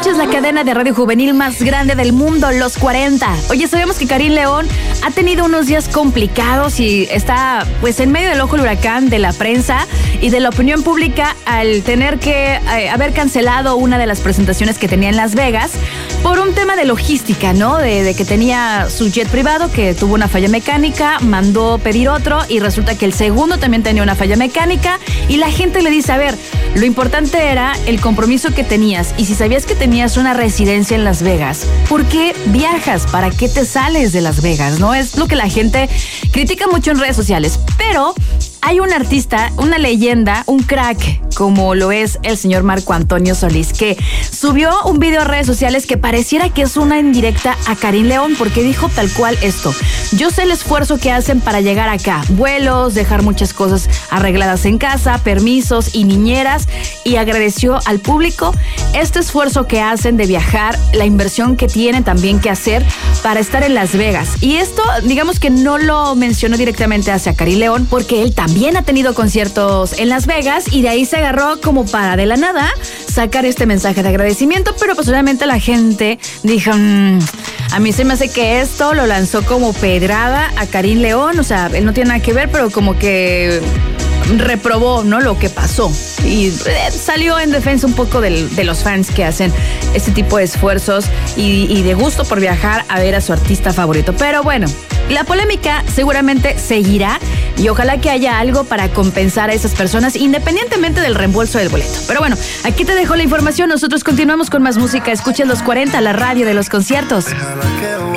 escuchas la cadena de radio juvenil más grande del mundo, Los 40. Oye, sabemos que Karim León ha tenido unos días complicados y está pues en medio del ojo del huracán de la prensa y de la opinión pública al tener que haber cancelado una de las presentaciones que tenía en Las Vegas por un tema de logística, ¿no? De que tenía su jet privado que tuvo una falla mecánica, mandó pedir otro y resulta que el segundo también tenía una falla mecánica y la gente le dice, a ver, lo importante era el compromiso que tenías y si sabías que tenías una residencia en Las Vegas, ¿por qué viajas? ¿Para qué te sales de Las Vegas? ¿No? Es lo que la gente critica mucho en redes sociales, pero hay un artista, una leyenda, un crack, como lo es el señor Marco Antonio Solís, que subió un video a redes sociales que pareciera que es una indirecta a Karim León, porque dijo tal cual esto: yo sé el esfuerzo que hacen para llegar acá, vuelos, dejar muchas cosas arregladas en casa, permisos y niñeras, y agradeció al público este esfuerzo que hacen de viajar, la inversión que tienen también que hacer para estar en Las Vegas. Y esto, digamos que no lo mencionó directamente hacia Karim León, porque él también ha tenido conciertos en Las Vegas y de ahí se agarró como para de la nada sacar este mensaje de agradecimiento, pero pues obviamente la gente dijo, a mí se me hace que esto lo lanzó como pedrada a Karim León, o sea, él no tiene nada que ver, pero como que reprobó, ¿no?, lo que pasó y salió en defensa un poco de los fans que hacen este tipo de esfuerzos y de gusto por viajar a ver a su artista favorito. Pero bueno, la polémica seguramente seguirá y ojalá que haya algo para compensar a esas personas independientemente del reembolso del boleto. Pero bueno, aquí te dejo la información, nosotros continuamos con más música. Escuchen Los 40, la radio de los conciertos.